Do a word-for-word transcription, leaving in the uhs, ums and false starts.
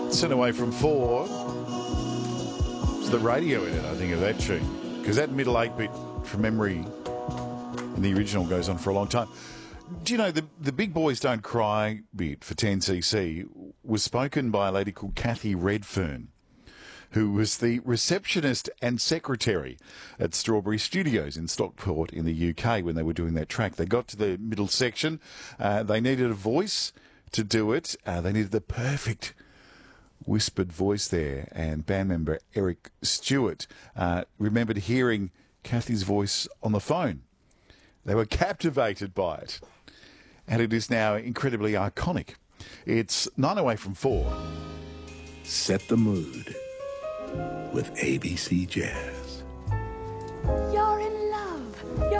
Sent away from four. It's the radio in it, I think, of that tune. Because that middle eight bit from memory in the original goes on for a long time. Do you know the the Big Boys Don't Cry bit for ten C C was spoken by a lady called Kathy Redfern, who was the receptionist and secretary at Strawberry Studios in Stockport in the U K when they were doing that track. They got to the middle section. Uh, they needed a voice to do it. Uh, they needed the perfect whispered voice there. And band member Eric Stewart uh, remembered hearing Kathy's voice on the phone. They were captivated by it. And it is now incredibly iconic. It's nine away from four. Set the mood with A B C Jazz.